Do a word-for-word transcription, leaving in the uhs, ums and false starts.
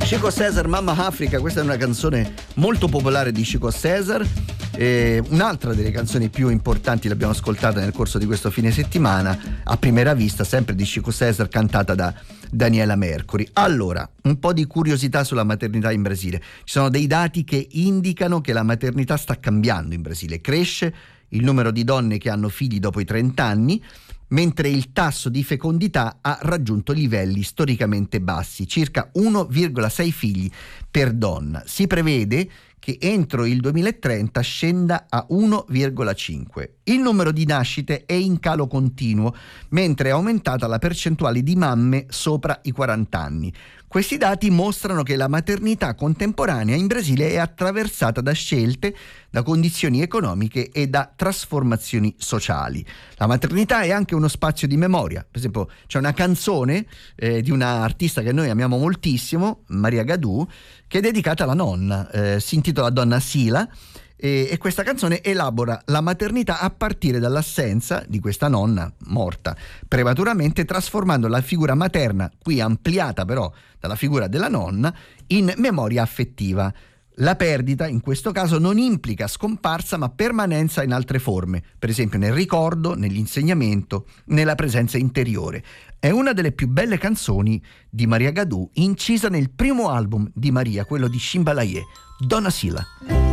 Chico César, Mamma Africa, questa è una canzone molto popolare di Chico César. Eh, un'altra delle canzoni più importanti l'abbiamo ascoltata nel corso di questo fine settimana, A primera vista, sempre di Chico César, cantata da Daniela Mercury. Allora, un po' di curiosità sulla maternità in Brasile. Ci sono dei dati che indicano che la maternità sta cambiando in Brasile. Cresce il numero di donne che hanno figli dopo i trenta anni, mentre il tasso di fecondità ha raggiunto livelli storicamente bassi, circa uno virgola sei figli per donna. Si prevede che entro il duemilatrenta scenda a uno virgola cinque. Il numero di nascite è in calo continuo, mentre è aumentata la percentuale di mamme sopra i quaranta anni. Questi dati mostrano che la maternità contemporanea in Brasile è attraversata da scelte, da condizioni economiche e da trasformazioni sociali. La maternità è anche uno spazio di memoria. Per esempio, c'è una canzone eh, di una artista che noi amiamo moltissimo, Maria Gadù, che è dedicata alla nonna. Eh, si intitola Donna Sila. E, e questa canzone elabora la maternità a partire dall'assenza di questa nonna morta prematuramente, trasformando la figura materna, qui ampliata però dalla figura della nonna, in memoria affettiva. La perdita in questo caso non implica scomparsa ma permanenza in altre forme, per esempio nel ricordo, nell'insegnamento, nella presenza interiore. È una delle più belle canzoni di Maria Gadù, incisa nel primo album di Maria, quello di Chimbalaye, Donna Sila.